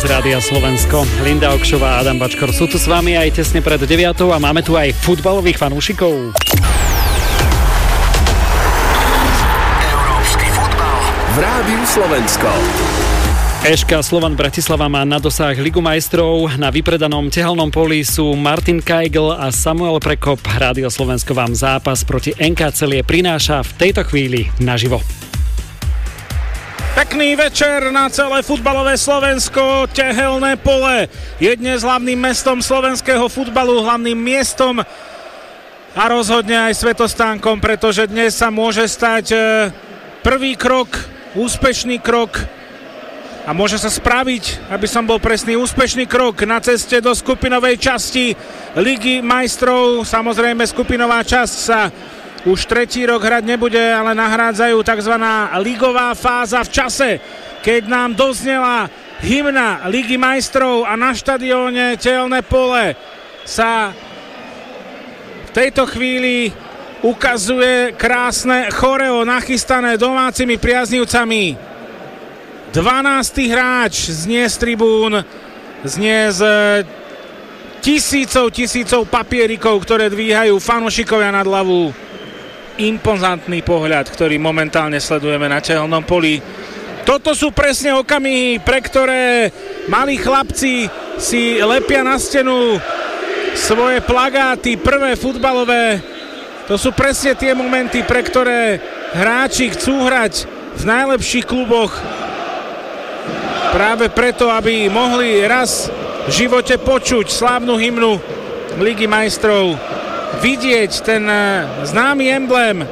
z Rádia Slovensko. Linda Okšová a Adam Bačkor sú tu s vami aj tesne pred 9 a máme tu aj futbalových fanúšikov. Európsky futbal v Rádiu Slovensko. Eška Slovan Bratislava má na dosah Ligu majstrov. Na vypredanom tehelnom poli sú Martin Kajgl a Samuel Prekop. Rádio Slovensko vám zápas proti NK Celie prináša v tejto chvíli naživo. Pekný večer na celé futbalové Slovensko. Tehelné pole je dnes hlavným mestom slovenského futbalu, hlavným miestom a rozhodne aj svetostánkom, pretože dnes sa môže stať prvý krok, úspešný krok a môže sa spraviť, aby som bol presný, úspešný krok na ceste do skupinovej časti Ligy majstrov. Samozrejme skupinová časť sa už tretí rok hrať nebude, ale nahrádzajú tzv. Ligová fáza v čase, keď nám doznela hymna Ligy majstrov a na štadióne Tehelné pole sa v tejto chvíli ukazuje krásne choreo nachystané domácimi priaznivcami. 12. hráč znie z tribún, znie z tisícov papierikov, ktoré dvíhajú fanúšikovia nad hlavu. Impozantný pohľad, ktorý momentálne sledujeme na tehelnom poli. Toto sú presne okamihy, pre ktoré malí chlapci si lepia na stenu svoje plagáty, prvé futbalové. To sú presne tie momenty, pre ktoré hráči chcú hrať v najlepších kluboch. Práve preto, aby mohli raz v živote počuť slávnu hymnu Ligy majstrov, vidieť ten známy emblém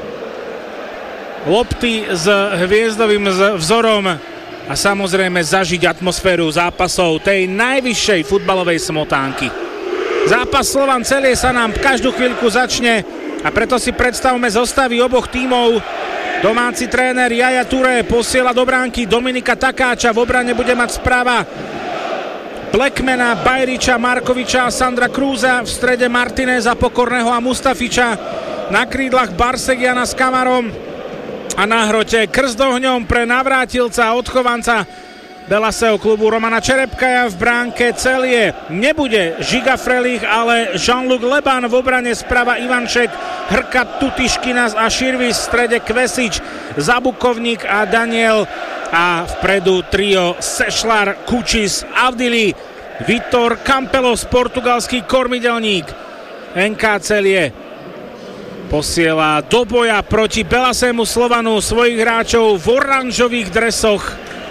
lopty s hviezdovým vzorom a samozrejme zažiť atmosféru zápasov tej najvyššej futbalovej smotánky. Zápas Slovan Celie sa nám každú chvíľku začne a preto si predstavme zostavy oboch tímov. Domáci tréner Jaja Touré posiela do bránky Dominika Takáča, v obrane bude mať správa Blackmana, Bajriča, Markoviča a Sandra Krúza, v strede Martineza, Pokorného a Mustafiča, na krídlach Barsegiana s Kamarom a na hrote Krzdohňom pre navrátilca a odchovanca Belaseho klubu Romana Čerepkaja. V bránke Celie nebude Žiga Frelich, ale Jean-Luc Leban, v obrane sprava Ivanček, Hrka, Tutiškinas a Širvis, v strede Kvesič, Zabukovník a Daniel a vpredu trio Sešlar, Kučis, Avdili, Vitor Campelos, portugalský kormidelník. NK Celie posiela do boja proti Belasému Slovanu svojich hráčov v oranžových dresoch.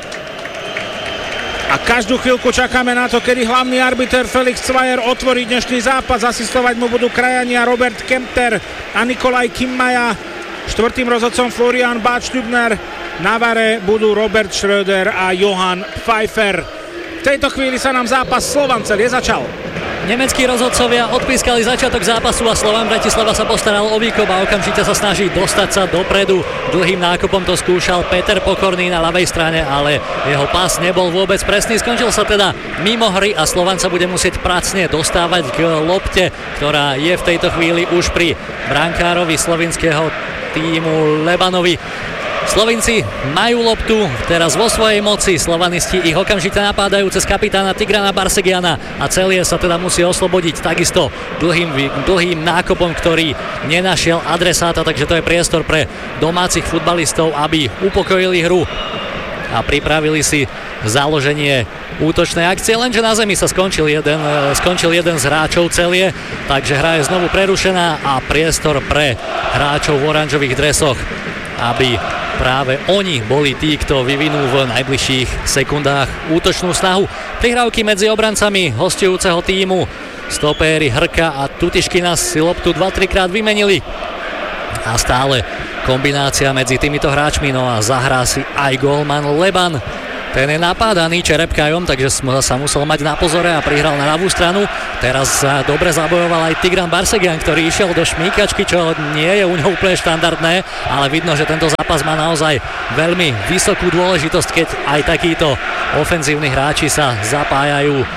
A každú chvíľku čakáme na to, kedy hlavný arbiter Felix Cvajer otvorí dnešný zápas. Asistovať mu budú krajania Robert Kempter a Nikolaj Kimmaja. Štvrtým rozhodcom Florian Báč-Tübner. Na vare budú Robert Schröder a Johann Pfeiffer. V tejto chvíli sa nám zápas Slovan Celie začal. Nemeckí rozhodcovia odpískali začiatok zápasu a Slovan Bratislava sa postaral o výkop a okamžite sa snaží dostať sa dopredu. Dlhým nákopom to skúšal Peter Pokorný na ľavej strane, ale jeho pás nebol vôbec presný. Skončil sa teda mimo hry a Slovan sa bude musieť pracne dostávať k lopte, ktorá je v tejto chvíli už pri brankárovi slovinského tímu Lebanovi. Slovinci majú loptu teraz vo svojej moci, slovanisti ich okamžite napádajú cez kapitána Tigrana Barsegiana a Celie sa teda musí oslobodiť takisto dlhým nákopom, ktorý nenašiel adresáta, takže to je priestor pre domácich futbalistov, aby upokojili hru a pripravili si založenie útočnej akcie, lenže na zemi sa skončil jeden z hráčov Celie, takže hra je znovu prerušená a priestor pre hráčov v oranžových dresoch, aby práve oni boli tí, kto vyvinú v najbližších sekundách útočnú snahu. Prihrávky medzi obrancami hostujúceho tímu, stopéri Hrka a Tutiškinas si loptu 2-3 krát vymenili a stále kombinácia medzi týmito hráčmi, no a zahrá si aj gólman Leban. Ten je napádaný Čerepkajom, takže sa musel mať na pozore a prihral na ľavú stranu. Teraz dobre zabojoval aj Tigran Barsegian, ktorý išiel do šmíkačky, čo nie je u neho úplne štandardné, ale vidno, že tento zápas má naozaj veľmi vysokú dôležitosť, keď aj takíto ofenzívni hráči sa zapájajú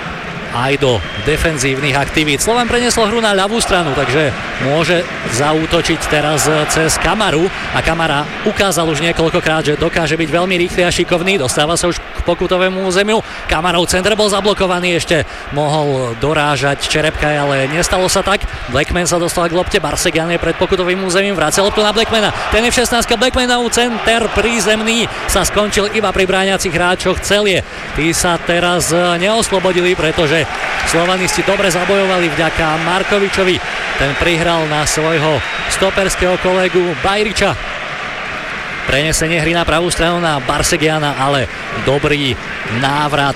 aj do defenzívnych aktivít. Slovan preniesol hru na ľavú stranu, takže môže zaútočiť teraz cez Kamaru a Kamara ukázal už niekoľkokrát, že dokáže byť veľmi rýchly a šikovný. Dostáva sa už k pokutovému územiu. Kamarov center bol zablokovaný, ešte mohol dorážať Čerepkaj, ale nestalo sa tak. Blackman sa dostal k lopte, Barsegian je pred pokutovým územím, vracia loptu na Blackmana. Ten je v 16, Blackmanov center prízemný sa skončil iba pri brániacich hráčoch Celie. Tí sa teraz neoslobodili, pretože slovanisti dobre zabojovali vďaka Markovičovi. Ten prihral na svojho stoperského kolegu Bajriča. Prenesenie hry na pravú stranu na Barsegiana, ale dobrý návrat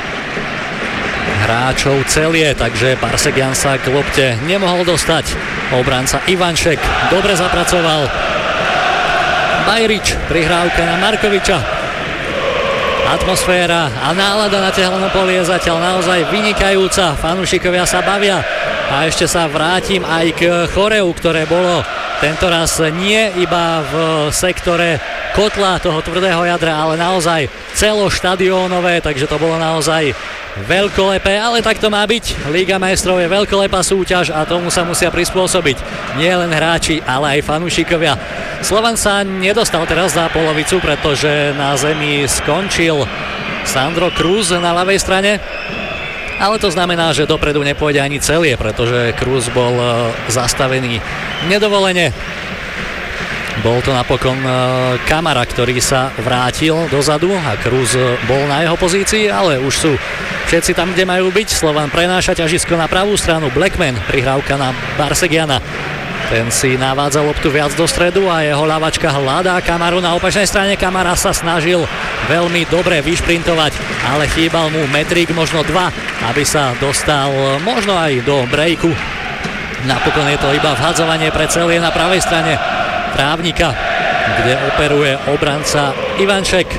hráčov Celie, takže Barsegian sa k lopte nemohol dostať. Obranca Ivanšek dobre zapracoval. Bajrič, prihrávka na Markoviča. Atmosféra a nálada na tehelnom poli je zatiaľ naozaj vynikajúca. Fanúšikovia sa bavia a ešte sa vrátim aj k choreu, ktoré bolo tentoraz nie iba v sektore kotla toho tvrdého jadra, ale naozaj celoštadiónové, takže to bolo naozaj veľkolepé, ale tak to má byť. Liga majstrov je veľkolepá súťaž a tomu sa musia prispôsobiť nie len hráči, ale aj fanúšikovia. Slovan sa nedostal teraz za polovicu, pretože na zemi skončil Sandro Cruz na ľavej strane, ale to znamená, že dopredu nepôjde ani Celie, pretože Cruz bol zastavený nedovolene. Bol to napokon Kamara, ktorý sa vrátil dozadu a Cruz bol na jeho pozícii, ale už sú všetci tam, kde majú byť. Slovan prenáša ťažisko na pravú stranu. Blackman, prihrávka na Barsegiana. Ten si navádza loptu viac do stredu a jeho ľavačka hľadá Kamaru na opačnej strane. Kamara sa snažil veľmi dobre vyšprintovať, ale chýbal mu metrík, možno 2, aby sa dostal možno aj do breaku. Napokon je to iba vhadzovanie pre Celie na pravej strane Trávnika, kde operuje obranca Ivanšek.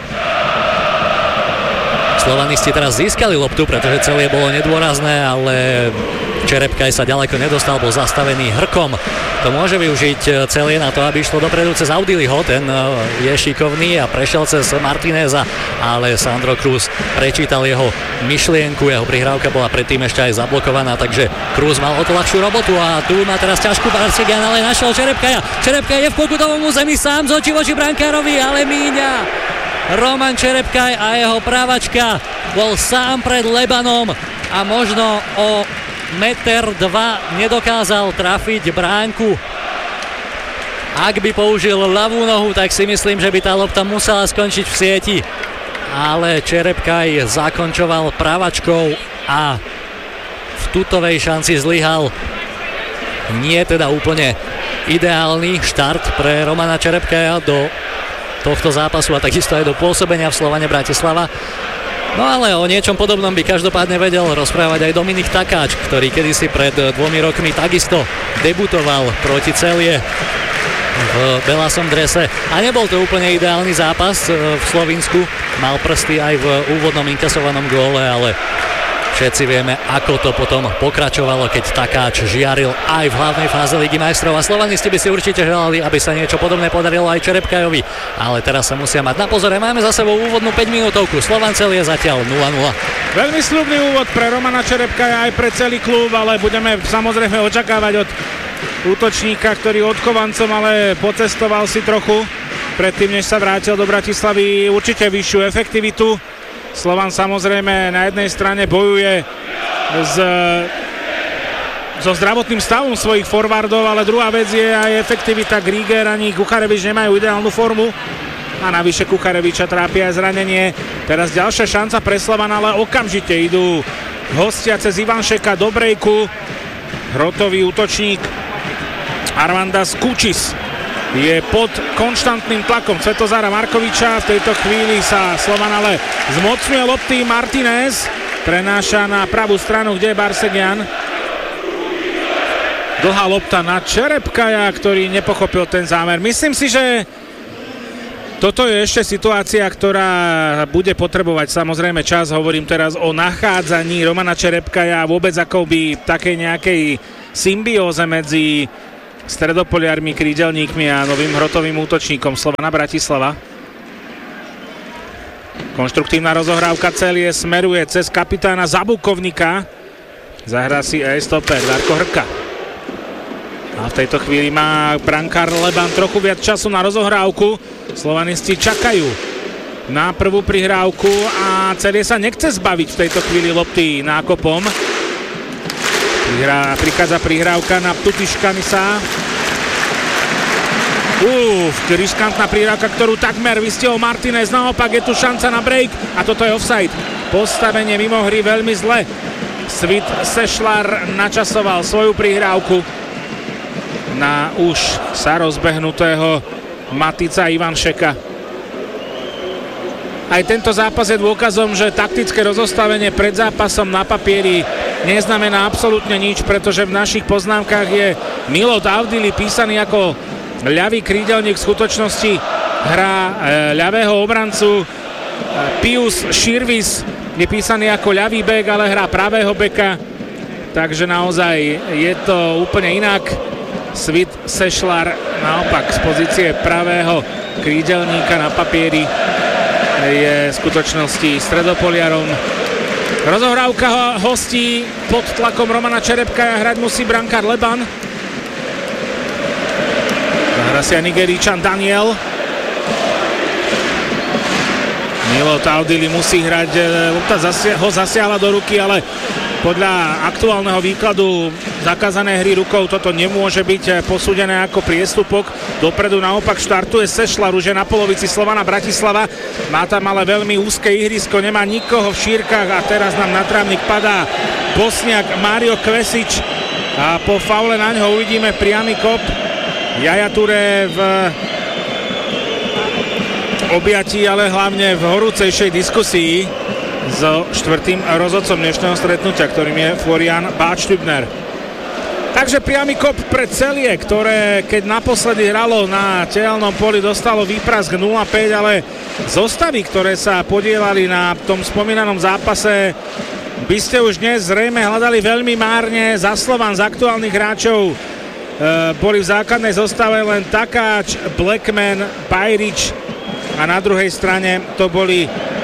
Slovanisti teraz získali loptu, pretože Celie bolo nedôrazné, ale Čerepkaj sa ďaleko nedostal, bol zastavený Hrkom. To môže využiť Celie na to, aby išlo dopredu cez Audiliho, ten je šikovný a prešiel cez Martineza, ale Sandro Cruz prečítal jeho myšlienku, jeho prihrávka bola predtým ešte aj zablokovaná, takže Cruz mal o to ľahšiu robotu a tu má teraz ťažkú Barsegian, ale našiel Čerepkaja. Čerepkaj je v pokutovom území sám z očí voči brankárovi, ale míňa. Roman Čerepkaj a jeho právačka bol sám pred Lebanom a možno o 1,2 m nedokázal trafiť bránku. Ak by použil ľavú nohu, tak si myslím, že by tá lopta musela skončiť v sieti. Ale Čerepkaj zakončoval pravačkou a v tutovej šanci zlyhal. Nie teda úplne ideálny štart pre Romana Čerepkaja do tohto zápasu a takisto aj do pôsobenia v Slovane Bratislava. No ale o niečom podobnom by každopádne vedel rozprávať aj Dominik Takáč, ktorý kedysi pred 2 rokmi takisto debutoval proti Celie v belasom drese a nebol to úplne ideálny zápas v Slovinsku. Mal prsty aj v úvodnom inkasovanom góle, ale všetci vieme, ako to potom pokračovalo, keď Takáč žiaril aj v hlavnej fáze Ligy majstrov a slovanisti by si určite želali, aby sa niečo podobné podarilo aj Čerepkajovi. Ale teraz sa musia mať na pozore. Máme za sebou úvodnú 5-minútovku. Slovan Celie zatiaľ 0-0. Veľmi sľubný úvod pre Romana Čerepkaja aj pre celý klub, ale budeme samozrejme očakávať od útočníka, ktorý odchovancom ale pocestoval si trochu predtým, než sa vrátil do Bratislavy, určite vyššiu efektivitu. Slovan samozrejme na jednej strane bojuje so zdravotným stavom svojich forwardov, ale druhá vec je aj efektivita. Grieger ani Kucharevič nemajú ideálnu formu a navyše Kuchareviča trápi aj zranenie. Teraz ďalšia šanca pre Slovan, ale okamžite idú hostia cez Ivanšeka do breaku. Hrotový útočník Armandas Kučis je pod konštantným tlakom Svetozara Markoviča. V tejto chvíli sa Slovan ale zmocňuje lopty. Martinez prenáša na pravú stranu, kde je Barsegian. Dlhá lopta na Čerepkaja, ktorý nepochopil ten zámer. Myslím si, že toto je ešte situácia, ktorá bude potrebovať samozrejme čas. Hovorím teraz o nachádzaní Romana Čerepkaja a vôbec akoby takej nejakej symbióze medzi stredopoliarmi, krídelníkmi a novým hrotovým útočníkom Slovana Bratislava. Konštruktívna rozohrávka Celie smeruje cez kapitána Zabukovníka. Zahrá si aj stoper Darko Hrka. A v tejto chvíli má brankár Leban trochu viac času na rozohrávku. Slovanisti čakajú na prvú prihrávku a Celie sa nechce zbaviť v tejto chvíli lopty nákopom. Prichádza prihrávka na Tutiškanisa. Riskantná prihrávka, ktorú takmer vystihol Martinez. Naopak je tu šanca na break a toto je offside. Postavenie mimo hry veľmi zle. Svit Sešlar načasoval svoju prihrávku na už sa rozbehnutého Matica Ivanšeka. Aj tento zápas je dôkazom, že taktické rozostavenie pred zápasom na papieri neznamená absolútne nič, pretože v našich poznámkach je Milot Avdili písaný ako ľavý krídelník, v skutočnosti hrá ľavého obrancu. Pius Širvis je písaný ako ľavý bek, ale hrá pravého beka, takže naozaj je to úplne inak. Svit Sešlar naopak z pozície pravého krídelníka na papieri je v skutočnosti stredopoliarom. Rozohrávka hostí pod tlakom Romana Čerepkaja, hrať musí brankár Leban. Zahra si aj Nigeríčan Daniel. Milot Avdili musí hrať, lopta ho zasiahla do ruky, ale podľa aktuálneho výkladu zakázané hry rukou toto nemôže byť posúdené ako priestupok. Dopredu naopak štartuje Sešlar, už je na polovici Slovana Bratislava. Má tam ale veľmi úzke ihrisko, nemá nikoho v šírkach a teraz nám na trávnik padá Bosniak Mário Kvesič a po faule na ňo uvidíme priamy kop. Jaja Ture v objatí, ale hlavne v horúcejšej diskusii so štvrtým rozhodcom dnešného stretnutia, ktorým je Florian Báčtübner. Takže priamy kop pre Celie, ktoré keď naposledy hralo na tehelnom poli, dostalo výprask 0-5, ale zostavy, ktoré sa podielali na tom spomínanom zápase, by ste už dnes zrejme hľadali veľmi márne. Za Slovan z aktuálnych hráčov boli v základnej zostave len Takáč, Blackman, Bajrič a na druhej strane to boli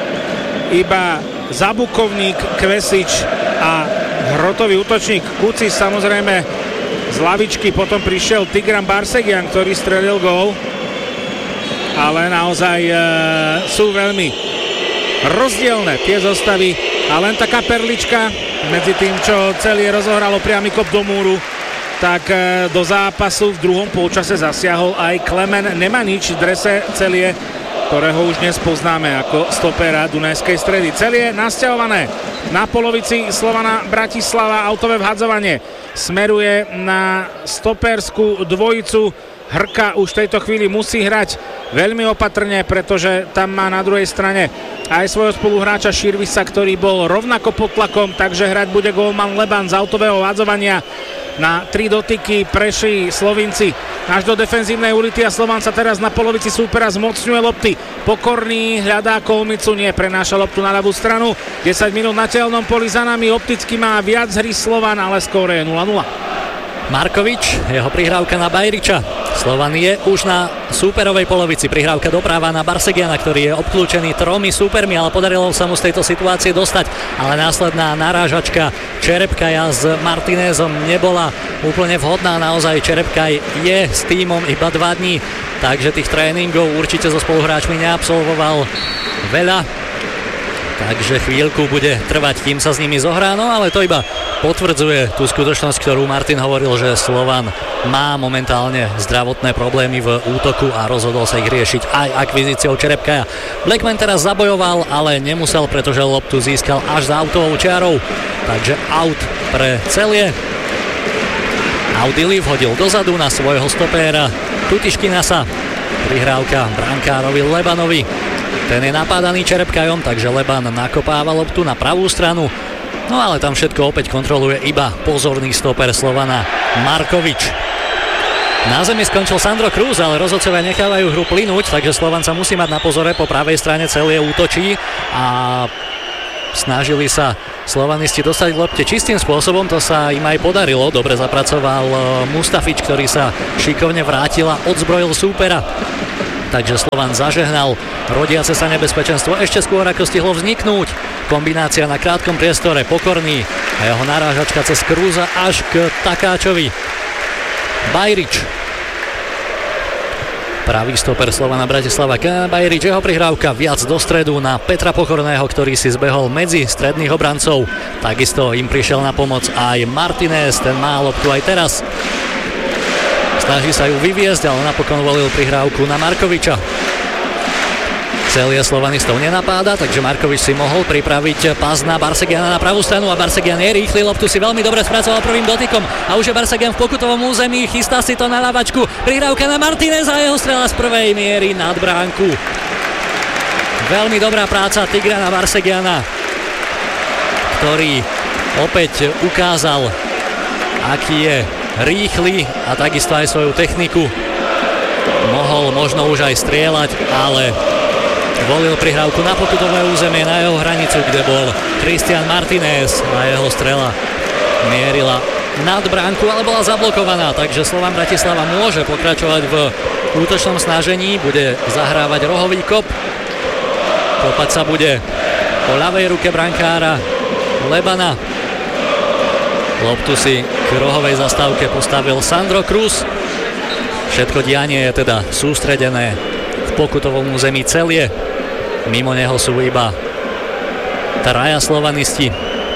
iba Zabukovník, Kvesič a hrotový útočník Kucis. Samozrejme z lavičky potom prišiel Tigran Barsegian, ktorý strelil gól, ale naozaj sú veľmi rozdielne tie zostavy a len taká perlička medzi tým, čo Celie rozohralo priamy kop do múru, tak do zápasu v druhom polčase zasiahol aj Klemen Nemanič v drese Celie, ktorého už dnes poznáme ako stopera Dunajskej Stredy. Celie nasťahované na polovici Slovana Bratislava, autové vhadzovanie smeruje na stoperskú dvojicu. Hrka už v tejto chvíli musí hrať veľmi opatrne, pretože tam má na druhej strane aj svojho spoluhráča Širvisa, ktorý bol rovnako pod tlakom, takže hrať bude gólman Leban z autového vhadzovania. Na 3 dotyky prešli Slovinci až do defenzívnej ulity a Slovan sa teraz na polovici súpera zmocňuje lopty. Pokorný hľadá Kolmicu, nie, prenáša loptu na ľavú stranu. 10 minút na tehelnom poli za nami, opticky má viac hry Slovan, ale skóre je 0-0. Markovič, jeho prihrávka na Bajriča. Slovan je už na súperovej polovici. Prihrávka doprava na Barsegiana, ktorý je obklúčený 3 súpermi, ale podarilo sa mu z tejto situácie dostať. Ale následná narážačka Čerepkaja s Martinezom nebola úplne vhodná. Naozaj Čerepkaj je s tímom iba 2 dní, takže tých tréningov určite so spoluhráčmi neabsolvoval veľa. Takže chvíľku bude trvať, kým sa s nimi zohrá, no ale to iba potvrdzuje tú skutočnosť, ktorú Martin hovoril, že Slovan má momentálne zdravotné problémy v útoku a rozhodol sa ich riešiť aj akvizíciou Čerepkaja. Blackman teraz zabojoval, ale nemusel, pretože loptu získal až za autovou čiarou, takže out pre Celie. Avdili vhodil dozadu na svojho stopéra Tutiškinasa. Prihrávka brankárovi Lebanovi. Ten je napádaný Čerepkajom, takže Leban nakopáva loptu na pravú stranu. No ale tam všetko opäť kontroluje iba pozorný stoper Slovana Markovič. Na zemi skončil Sandro Cruz, ale rozhodcovia nechávajú hru plynúť, takže Slovan sa musí mať na pozore. Po pravej strane Celie útočí a snažili sa slovanisti dostať k lopte čistým spôsobom, to sa im aj podarilo. Dobre zapracoval Mustafič, ktorý sa šikovne vrátil a odzbrojil súpera. Takže Slovan zažehnal rodiace sa nebezpečenstvo ešte skôr, ako stihlo vzniknúť. Kombinácia na krátkom priestore, Pokorný a jeho narážačka cez Krúza až k Takáčovi. Bajrič. Pravý stoper Slovana Bratislava Bajrič, jeho prihrávka viac do stredu na Petra Pokorného, ktorý si zbehol medzi stredných obrancov. Takisto im prišiel na pomoc aj Martinez, ten má loptu aj teraz. Snaží sa ju vyviesť, ale napokon volil prihrávku na Markoviča. Celie slovanistov nenapáda, takže Markovič si mohol pripraviť pas na Barsegiana na pravú stranu a Barsegian je rýchly, loptu si veľmi dobre spracoval prvým dotykom a už je Barsegian v pokutovom území, chystá si to na ľavačku, prihrávka na Martineza a jeho strela z prvej miery nad bránku. Veľmi dobrá práca Tigrana Barsegiana, ktorý opäť ukázal, aký je rýchly a takisto aj svoju techniku. Mohol možno už aj strieľať, ale volil prihrávku na pokutové územie na jeho hranicu, kde bol Christian Martinez a jeho strela mierila nad bránku, ale bola zablokovaná, takže Slovan Bratislava môže pokračovať v útočnom snažení, bude zahrávať rohový kop. Kopať sa bude po ľavej ruke brankára Lebana. Loptu si k rohovej zastávke postavil Sandro Cruz. Všetko dianie je teda sústredené v pokutovom území Celie. Mimo neho sú iba traja slovanisti.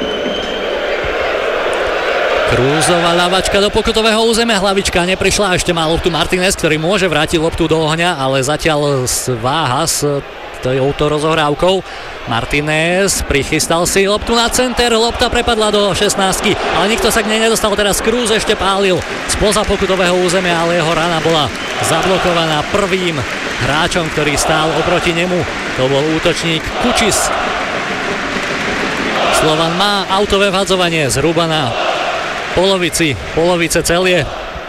Cruzová ľavačka do pokutového územia, hlavička neprišla, ešte má loptu Martinez, ktorý môže vrátiť loptu do ohňa, ale zatiaľ váha s touto rozohrávkou. Martinez prichystal si loptu na center, lopta prepadla do 16-ky, ale nikto sa k nej nedostal, teraz Cruz ešte pálil spoza pokutového územia, ale jeho rana bola zablokovaná prvým hráčom, ktorý stál oproti nemu, to bol útočník Kučis. Slovan má autové vhadzovanie zhruba na polovice Celie.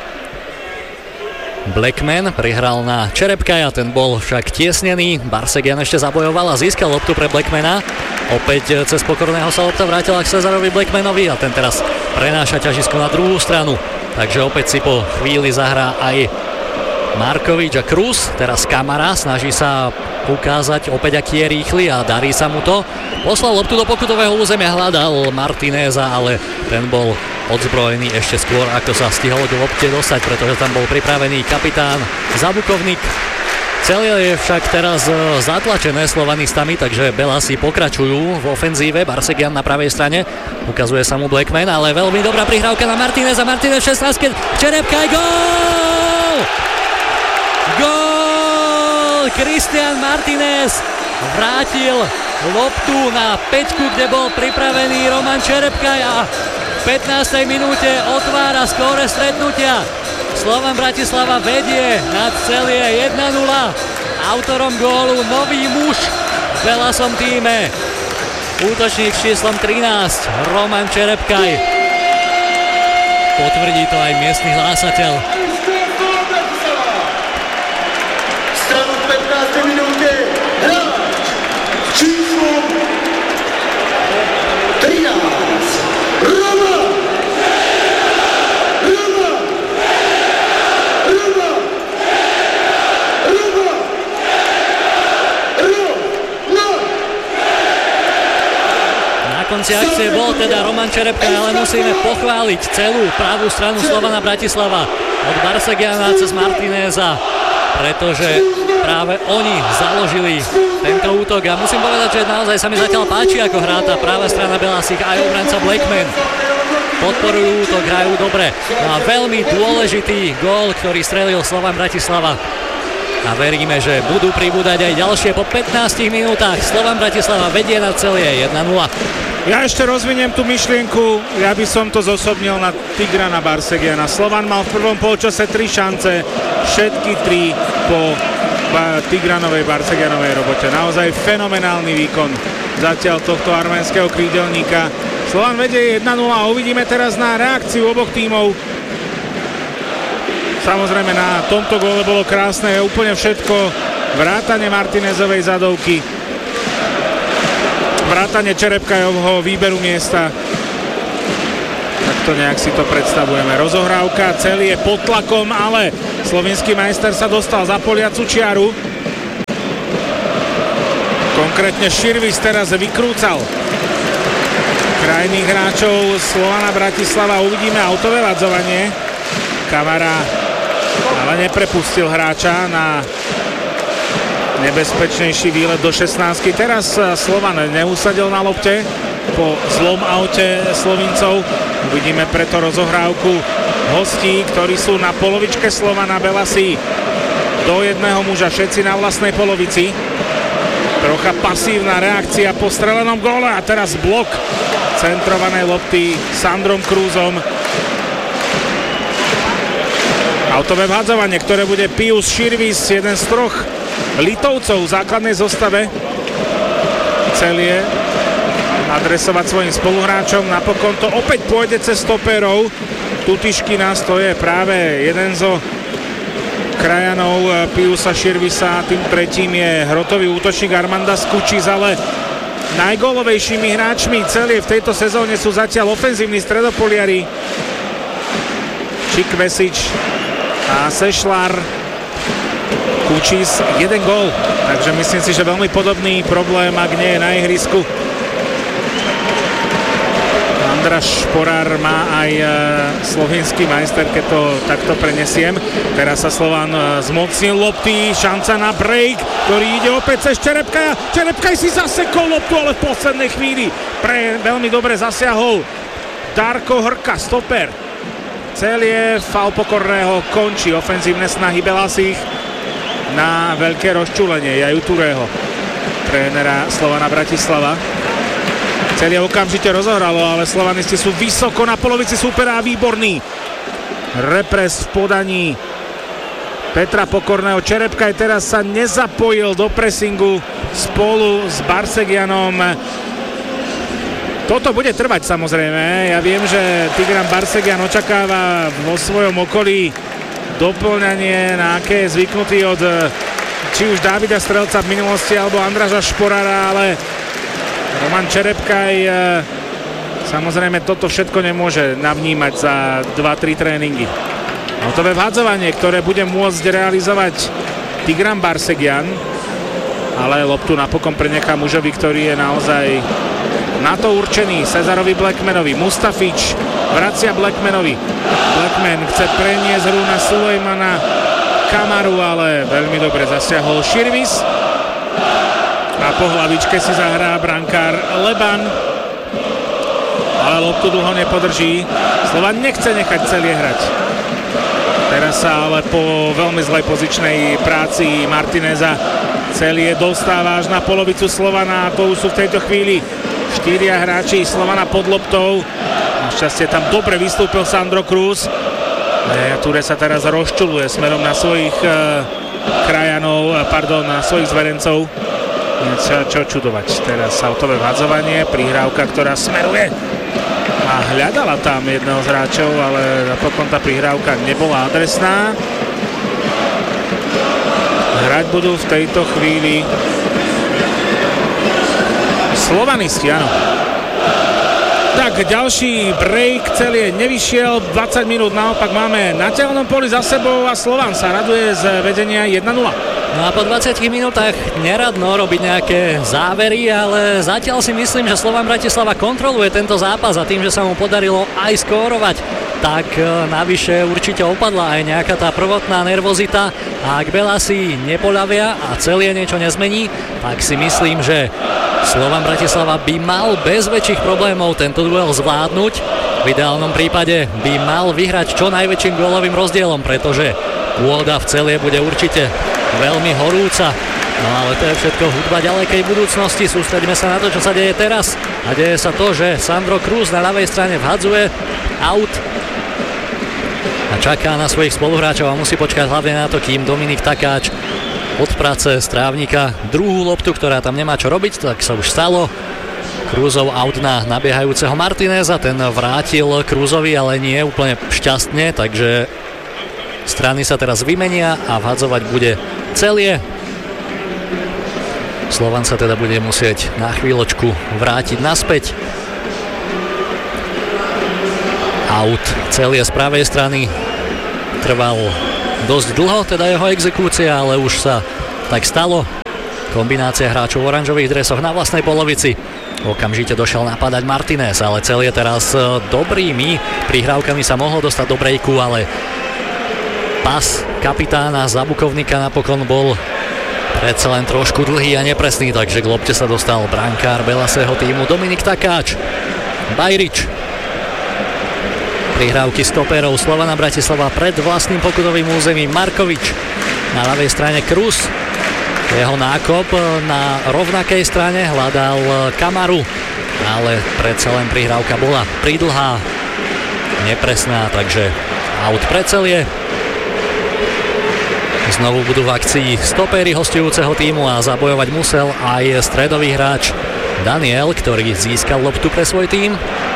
Blackman prihral na Čerepkaja, ten bol však tiesnený. Barsegian ešte zabojoval a získal loptu pre Blackmana. Opäť cez Pokorného sa lopta vrátila k Cezarovi Blackmanovi a ten teraz prenáša ťažisko na druhú stranu. Takže opäť si po chvíli zahrá aj Markovič a Cruz. Teraz Kamara snaží sa ukázať opäť, aký je rýchly a darí sa mu to. Poslal loptu do pokutového územia, hľadal Martineza, ale ten bol odzbrojený ešte skôr, ako sa stihol k lopte dostať, pretože tam bol pripravený kapitán Zabukovník. Celie je však teraz zatlačené slovanistami, takže Belasi pokračujú v ofenzíve. Barsegian na pravej strane, ukazuje sa mu Blackman, ale veľmi dobrá prihrávka na Martineza. Martinez 16, Čerepkaj, gól! Gól! Christian Martinez vrátil loptu na päťku, kde bol pripravený Roman Čerepkaj a v 15. minúte otvára skóre stretnutia. Slovan Bratislava vedie nad Celie 1-0. Autorom gólu nový muž v Belasom tíme. Útočník s číslom 13 Roman Čerepkaj. Potvrdí to aj miestny hlásateľ. Stranu 15. minúte hráč číslom 13 Na konci akcie bol teda Roman Čerepkaj, ale musíme pochváliť celú pravú stranu Slovana Bratislava od Barsegiana cez Martineza, pretože práve oni založili tento útok a musím povedať, že naozaj sa mi zatiaľ páči, ako hrá tá práva strana Belasich aj obranca Blackman. Podporujú útok, hrajú dobre. No a veľmi dôležitý gól, ktorý strelil Slovan Bratislava. A veríme, že budú pribúdať aj ďalšie po 15 minútach. Slovan Bratislava vedie na Celie 1-0. Ja ešte rozviniem tú myšlienku, ja by som to zosobnil na Tigrana Barsegiana. Slovan mal v prvom polčase 3 šance, všetky 3 po Tigranovej Barsegianovej robote. Naozaj fenomenálny výkon zatiaľ tohto arménskeho krídelníka. Slovan vedie 1-0 a uvidíme teraz na reakciu oboch tímov. Samozrejme na tomto góle bolo krásne úplne všetko, vrátane Martinezovej zadovky, vrátane Čerepkajovho výberu miesta. Tak Takto nejak si to predstavujeme. Rozohrávka, celý je pod tlakom, ale slovenský majster sa dostal za poliacu čiaru. Konkrétne Širvis teraz vykrúcal krajných hráčov Slovana Bratislava. Uvidíme autové vadzovanie. Kamara ale neprepustil hráča na nebezpečnejší výlet do 16. Teraz Slovan neusadil na lopte po zlom aute Slovincov. Uvidíme preto rozohrávku hostí, ktorí sú na polovičke Slovana. Belasi do jedného muža, všetci na vlastnej polovici. Trocha pasívna reakcia po strelenom góle a teraz blok centrovanej lopty Sandrom Krúzom. Autové vhadzovanie, ktoré bude Pius Širvis, jeden z troch Litovcov v základnej zostave. Celie adresovať svojim spoluhráčom. Napokon to opäť pôjde cez stoperov. Tutiškina, to je práve jeden zo krajanov Piusa Širvisa. Tým tretím je hrotový útočník Armandas Kučiz, ale najgólovejšími hráčmi Celie v tejto sezóne sú zatiaľ ofenzívni stredopoliari Čikvesič a Sešlár. Kučiz, jeden gól, takže myslím si, že veľmi podobný problém, ak nie je na ihrisku. Andráš Šporár má aj slovenský majster, keď to takto prenesiem. Teraz sa Slovan zmocnil lopty, šanca na break, ktorý ide opäť cez Čerepkaja. Čerepkaj si zasekol loptu, ale v poslednej chvíli veľmi dobre zasiahol Darko Hrka, stoper. Celie, faul Pokorného, končí ofenzívne snahy Belasích na veľké rozčúlenie Jaju Turého, trénera Slovana Bratislava. Celie okamžite rozohralo, ale slovanisti sú vysoko na polovici súpera a výborný repres v podaní Petra Pokorného. Čerepkaj teraz sa nezapojil do pressingu spolu s Barsegianom. Toto bude trvať samozrejme. Ja viem, že Tigran Barsegian očakáva vo svojom okolí doplňanie, na aké je zvyknutý od či už Davida Strelca v minulosti alebo Andráža Šporára, ale Roman Čerepkaj samozrejme toto všetko nemôže navnímať za 2-3 tréningy. Autové vhadzovanie, ktoré bude môcť realizovať Tigran Barsegian, ale loptu napokon prenechá mužovi, ktorý je naozaj na to určený, Cezarovi Blackmanovi. Mustafič vracia Blackmanovi. Blackman chce preniesť hru na Sulejmana Kamaru, ale veľmi dobre zasiahol Širvis. A po hlavičke si zahrá brankár Leban. Ale loptu dlho nepodrží. Slovan nechce nechať Celie hrať. Teraz sa ale po veľmi zlej pozičnej práci Martineza Celie dostáva až na polovicu Slovana a to už sú v tejto chvíli 4 hráči Slovana pod loptou. Našťastie tam dobre vystúpil Sandro Krúz. Ture sa teraz rozčuluje smerom na svojich krajanov, na svojich zverencov. Čo čudovať. Teraz autové vhadzovanie, prihrávka, ktorá smeruje a hľadala tam jedného z hráčov, ale napokon tá prihrávka nebola adresná. Hrať budú v tejto chvíli slovanisti, áno. Tak, ďalší break, Celie nevyšiel, 20 minút naopak máme na tehelnom poli za sebou a Slovan sa raduje z vedenia 1-0. No a po 20 minútach neradno robiť nejaké závery, ale zatiaľ si myslím, že Slovan Bratislava kontroluje tento zápas a tým, že sa mu podarilo aj skórovať, tak navyše určite opadla aj nejaká tá prvotná nervozita a ak Belasi nepoľavia a Celie niečo nezmení, tak si myslím, že Slovan Bratislava by mal bez väčších problémov tento duel zvládnuť. V ideálnom prípade by mal vyhrať čo najväčším gólovým rozdielom, pretože pôda v Celie bude určite veľmi horúca. No ale to je všetko hudba ďalekej budúcnosti. Sústredíme sa na to, čo sa deje teraz. A deje sa to, že Sandro Krúz na ľavej strane vhadzuje out a čaká na svojich spoluhráčov a musí počkať hlavne na to, kým Dominik Takáč od práce strávnika druhú loptu, ktorá tam nemá čo robiť, tak sa už stalo. Krúzov out na nabiehajúceho Martineza, ten vrátil Krúzovi, ale nie úplne šťastne, takže strany sa teraz vymenia a vhadzovať bude Celie. Slovan sa teda bude musieť na chvíľočku vrátiť naspäť. Out Celie z pravej strany. Trval dosť dlho, teda jeho exekúcia, ale už sa tak stalo. Kombinácia hráčov v oranžových dresoch na vlastnej polovici. Okamžite došiel napadať Martinez, ale Celie teraz dobrými prihrávkami sa mohol dostať do breaku, ale pas kapitána Zabukovníka napokon bol predsa len trošku dlhý a nepresný, takže k lopte sa dostal brankár Belasého týmu Dominik Takáč. Bajrič. Prihrávky stoperov Slovana Bratislava pred vlastným pokutovým územím. Markovič. Na ľavej strane Krus. Jeho nákop na rovnakej strane hľadal Kamaru, ale predsa len prihrávka bola pridlhá, nepresná, takže out pre Celie. Znovu budú v akcii stopéry hostujúceho týmu a zabojovať musel aj stredový hráč Daniel, ktorý získal loptu pre svoj tím.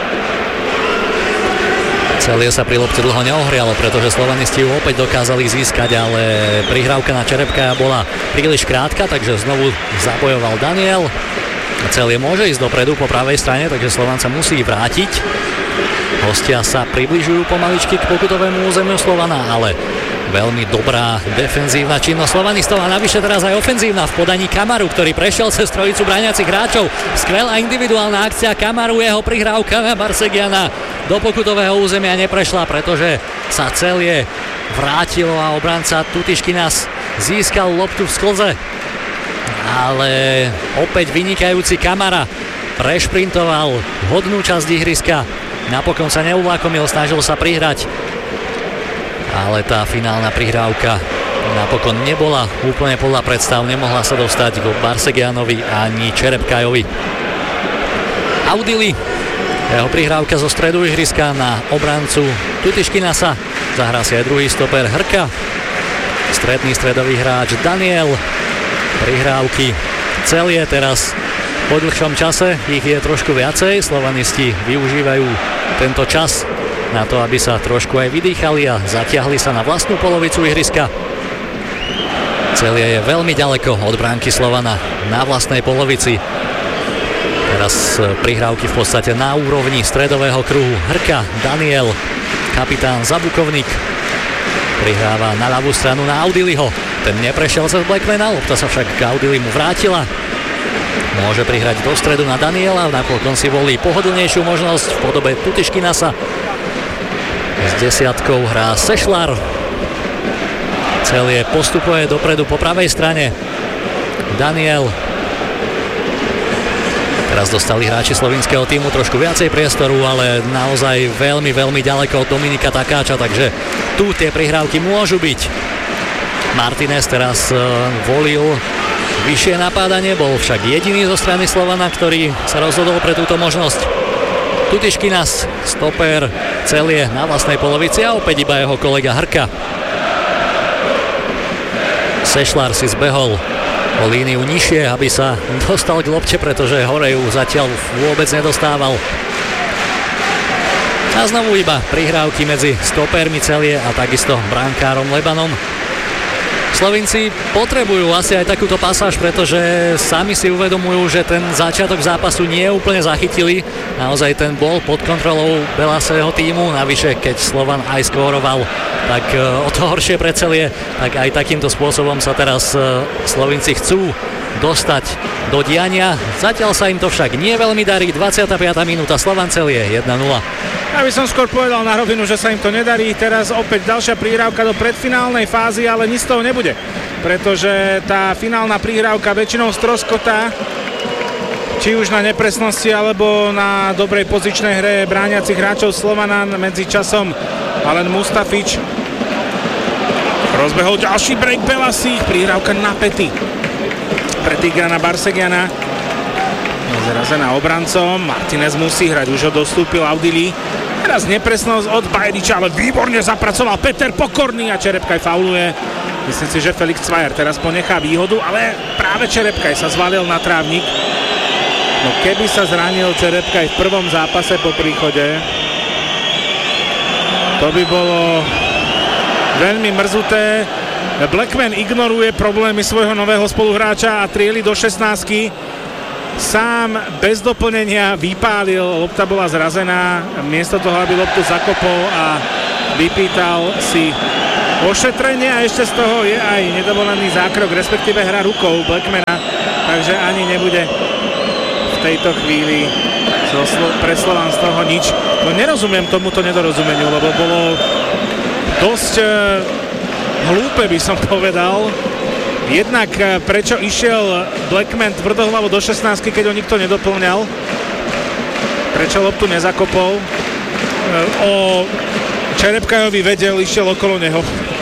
Celie sa pri lopte dlho neohrialo, pretože slovanisti ju opäť dokázali získať, ale prihrávka na Čerepkaja bola príliš krátka, takže znovu zabojoval Daniel. Celie môže ísť dopredu po pravej strane, takže Slovan sa musí vrátiť. Hostia sa približujú pomaličky k pokutovému územiu Slovana, ale veľmi dobrá defenzívna činnosť slovanistov a navyše teraz aj ofenzívna v podaní Kamaru, ktorý prešiel cez trojicu brániacich hráčov. Skvelá individuálna akcia Kamaru, jeho prihrávka na Barsegiana do pokutového územia neprešla, pretože sa Celie vrátilo a obranca Tutiškinas získal loptu v sklze. Ale opäť vynikajúci Kamara prešprintoval hodnú časť ihriska. Napokon sa neuvlákomil, snažil sa prihrať, ale tá finálna prihrávka napokon nebola úplne podľa predstav, nemohla sa dostať k Barsegianovi ani Čerepkajovi. Audili, jeho prihrávka zo stredu ihriska na obrancu Tutiškinasa, zahrá si aj druhý stoper Hrka, stredový hráč Daniel, prihrávky Celie teraz po dlhšom čase, ich je trošku viacej, slovanisti využívajú tento čas na to, aby sa trošku aj vydýchali a zatiahli sa na vlastnú polovicu ihriska. Celie je veľmi ďaleko od bránky Slovana na vlastnej polovici. Teraz prihrávky v podstate na úrovni stredového kruhu. Hrka, Daniel, kapitán Zabukovník prihráva na ľavú stranu na Audiliho. Ten neprešiel cez Blackmana, lopta sa však k Audilimu vrátila. Môže prihrať do stredu na Daniela, napokon si volí pohodlnejšiu možnosť v podobe Tutiškinasa. S desiatkou hrá Sešlar. Celie postupuje dopredu po pravej strane. Daniel. Teraz dostali hráči slovinského týmu trošku viacej priestoru, ale naozaj veľmi, veľmi ďaleko od Dominika Takáča, takže tu tie prihrávky môžu byť. Martinez teraz volil vyššie napádanie, bol však jediný zo strany Slovana, ktorý sa rozhodol pre túto možnosť. Tutiškinas, stoper Celie na vlastnej polovici a opäť iba jeho kolega Hrka. Sešlar si zbehol o líniu nižšie, aby sa dostal k lopte, pretože hore ju zatiaľ vôbec nedostával. A znovu iba prihrávky medzi stopermi Celie a takisto brankárom Lebanom. Slovinci potrebujú asi aj takúto pasáž, pretože sami si uvedomujú, že ten začiatok zápasu nie úplne zachytili. Naozaj ten bol pod kontrolou Belasého týmu, navyše keď Slovan aj skóroval, tak o to horšie pre Celie, tak aj takýmto spôsobom sa teraz Slovinci chcú dostať do diania. Zatiaľ sa im to však nie veľmi darí. 25. minúta, Slovan Celie 1-0. Ja by som skôr povedal na rovinu, že sa im to nedarí. Teraz opäť ďalšia prihrávka do predfinálnej fázy, ale nič z toho nebude. Pretože tá finálna prihrávka väčšinou stroskotá, či už na nepresnosti, alebo na dobrej pozičnej hre brániacich hráčov Slovana. Medzi časom Alen Mustafič rozbehol ďalší break Belasích, prihrávka na pety pre Tigrana Barsegiana. Zrazená obrancom, Martinez musí hrať, už ho dostúpil Audili. Teraz nepresnosť od Bajriča, ale výborne zapracoval Peter Pokorný a Čerepkaj fauluje. Myslím si, že Felix Cvajer teraz ponechá výhodu, ale práve Čerepkaj sa zvalil na trávnik. No keby sa zranil Čerepkaj v prvom zápase po príchode, to by bolo veľmi mrzuté. Blackman ignoruje problémy svojho nového spoluhráča a trieli do 16-ky. sám bez doplnenia vypálil, lopta bola zrazená, miesto toho, aby loptu zakopol a vypýtal si ošetrenie a ešte z toho je aj nedovolený zákrok, respektíve hra rukou Blackmana, takže ani nebude v tejto chvíli pre Slovan z toho nič. No nerozumiem tomuto nedorozumeniu, lebo bolo dosť hlúpe, by som povedal. Jednak prečo išiel Blackman tvrdohlavo do 16, keď ho nikto nedoplňal? Prečo loptu nezakopol? O Čerepkajovi vedel, išiel okolo neho.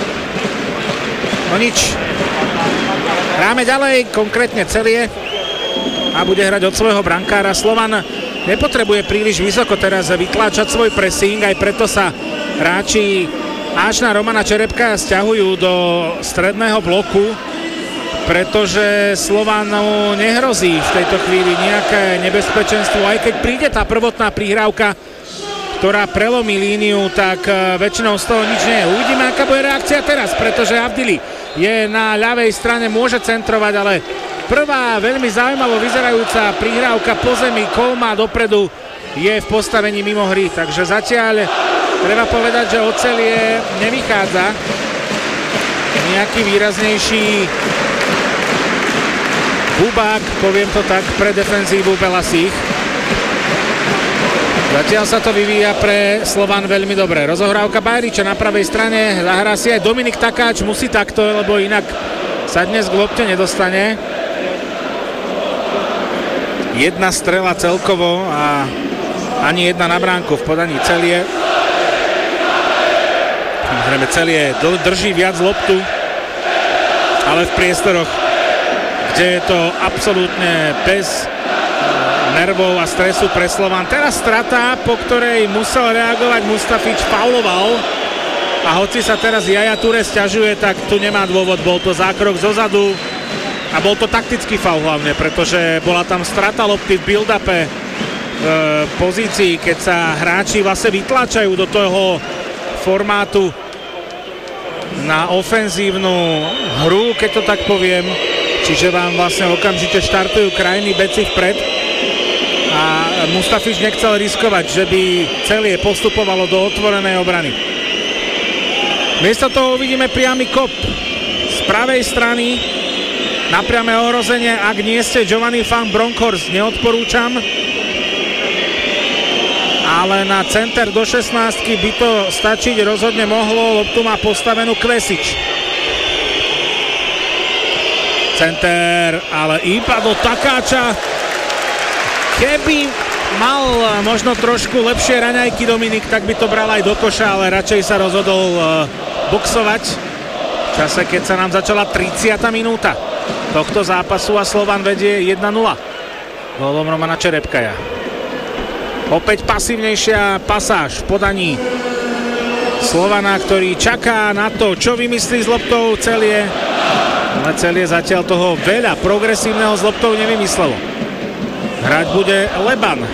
No nič. Hráme ďalej, konkrétne Celie a bude hrať od svojho brankára. Slovan nepotrebuje príliš vysoko teraz vytláčať svoj pressing, aj preto sa hráči až na Romana Čerepkaja sťahujú do stredného bloku, pretože Slovanu nehrozí v tejto chvíli nejaké nebezpečenstvo, aj keď príde tá prvotná prihrávka, ktorá prelomí líniu, tak väčšinou z toho nič nie je. Uvidíme, aká bude reakcia teraz, pretože Avdili je na ľavej strane, môže centrovať, ale prvá veľmi zaujímavo vyzerajúca prihrávka po zemi, Kolma dopredu je v postavení mimo hry, takže zatiaľ treba povedať, že od Celie nevychádza nejaký výraznejší bubák, poviem to tak, pre defenzívu Belasích. Zatiaľ sa to vyvíja pre Slovan veľmi dobre. Rozohrávka Bajriča na pravej strane, zahrá si aj Dominik Takáč, musí takto, lebo inak sa dnes k lopte nedostane. Jedna strela celkovo a ani jedna na bránku v podaní Celie. Samozrejme Celie drží viac loptu, ale v priestoroch, kde je to absolútne bez nervov a stresu pre Slovan. Teraz strata, po ktorej musel reagovať Mustafič, fauloval a hoci sa teraz Jaja Ture sťažuje, tak tu nemá dôvod, bol to zákrok zozadu a bol to taktický faul hlavne, pretože bola tam strata lopty v build-upe pozícii, keď sa hráči vlastne vytláčajú do toho formátu na ofenzívnu hru, keď to tak poviem, čiže vám vlastne okamžite štartujú krajní beci vpred a Mustafič nechcel riskovať, že by Celie postupovalo do otvorenej obrany. Miesto toho uvidíme priamy kop z pravej strany na priame ohrozenie. Ak nie ste Giovanni van Bronckhorst, neodporúčam, ale na center do 16 by to stačiť rozhodne mohlo. Loptu má postavenú Kvesič. Center, ale iba do Takáča. Keby mal možno trošku lepšie raňajky Dominik, tak by to bral aj do koša, ale radšej sa rozhodol boxovať v čase, keď sa nám začala 30. minúta tohto zápasu a Slovan vedie 1-0 gólom Romana Čerepkaja. Opäť pasívnejšia pasáž v podaní Slovana, ktorý čaká na to, čo vymyslí s loptou Celie, ale Celie zatiaľ toho veľa progresívneho s loptou nevymyslelo. Hrať bude Leban.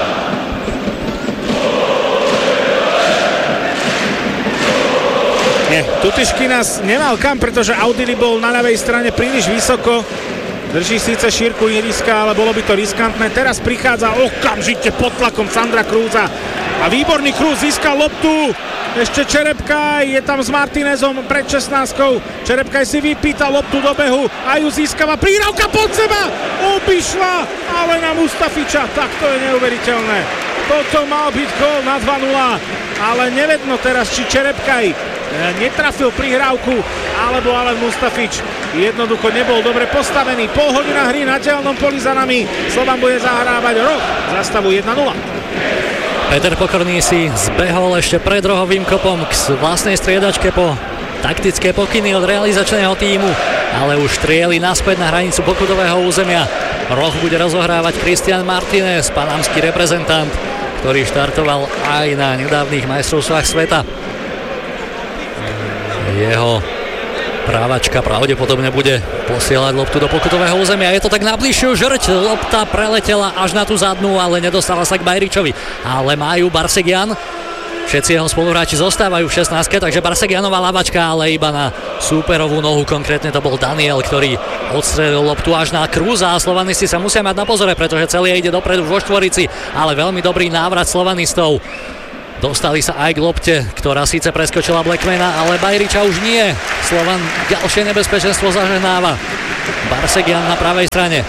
Nie, Tutyšky nás nemal kam, pretože Audili bol na ľavej strane príliš vysoko. Drží síce šírku ihriska, ale bolo by to riskantné. Teraz prichádza okamžite pod tlakom Sandra Krúza. A výborný Krúz získal loptu. Ešte Čerepkaj je tam s Martinezom pred 16-kou. Čerepkaj si vypýta loptu do behu a ju získava. Prihrávka pod seba. Obišla, ale na Mustafiča. Tak to je neuveriteľné. Toto mal byť gól na 2-0. Ale nevedno teraz, či Čerepkaj netrafil prihrávku, alebo ale Mustafič jednoducho nebol dobre postavený. Pol hodina hry na tehelnom poli za nami. Slovan bude zahrávať roh za stavu 1-0. Peter Pokorný si zbehol ešte pred rohovým kopom k vlastnej striedačke po taktické pokyny od realizačného tímu, ale už strieli naspäť na hranicu pokutového územia. Roh bude rozohrávať Christian Martinez, panamský reprezentant, ktorý štartoval aj na nedávnych majstrovstvách sveta. Jeho právačka pravdepodobne bude posielať loptu do pokutového územia. Je to tak na bližšiu žrť. Lopta preletela až na tú zadnú, ale nedostala sa k Bajričovi. Ale majú Barsegian. Všetci jeho spoluhráči zostávajú v 16, takže Barsegianová lavačka, ale iba na súperovú nohu, konkrétne to bol Daniel, ktorý odstrelil loptu až na Krúza a slovanisti sa musia mať na pozore, pretože celé ide dopredu vo štvorici, ale veľmi dobrý návrat slovanistov. Dostali sa aj k lopte, ktorá síce preskočila Blackmana, ale Bajriča už nie. Slovan ďalšie nebezpečenstvo zažehnáva. Barsegian na pravej strane.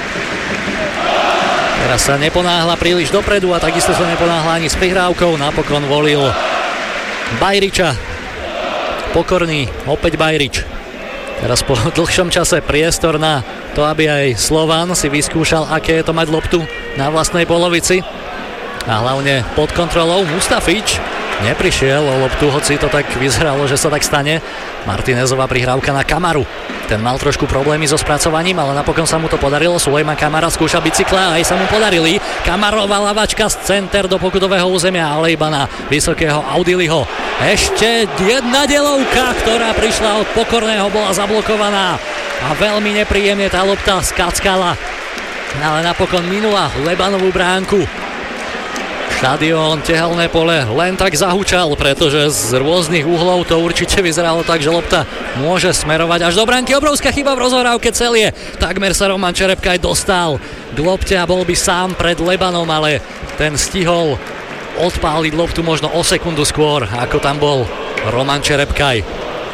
Teraz sa neponáhla príliš dopredu a takisto sa neponáhla ani s prihrávkou. Napokon volil Bajriča. Pokorný, opäť Bajrič. Teraz po dlhšom čase priestor na to, aby aj Slovan si vyskúšal, aké je to mať loptu na vlastnej polovici. A hlavne pod kontrolou Mustafič neprišiel o loptu, hoci to tak vyzeralo, že sa tak stane. Martinezová prihrávka na Kamaru. Ten mal trošku problémy so spracovaním, ale napokon sa mu to podarilo. Sulejman Kamara skúša bicykle a aj sa mu podarili. Kamarová lavačka z center do pokutového územia, ale iba na vysokého Audiliho. Ešte jedna delovka, ktorá prišla od Pokorného, bola zablokovaná a veľmi nepríjemne tá lopta skackala, ale napokon minula Lebanovú bránku. Štadión, tehelné pole len tak zahúčal, pretože z rôznych uhlov to určite vyzeralo tak, že lopta môže smerovať až do bránky. Obrovská chyba v rozohrávke Celie. Takmer sa Roman Čerepkaj dostal k lopte a bol by sám pred Lebanom, ale ten stihol odpáliť loptu možno o sekundu skôr, ako tam bol Roman Čerepkaj.